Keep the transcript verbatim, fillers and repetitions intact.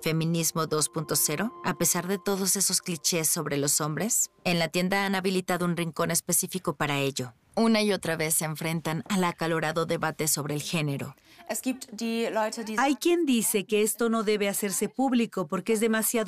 ¿Feminismo dos punto cero? A pesar de todos esos clichés sobre los hombres, en la tienda han habilitado un rincón específico para ello. Una y otra vez se enfrentan al acalorado debate sobre el género. Hay quien dice que esto no debe hacerse público porque es demasiado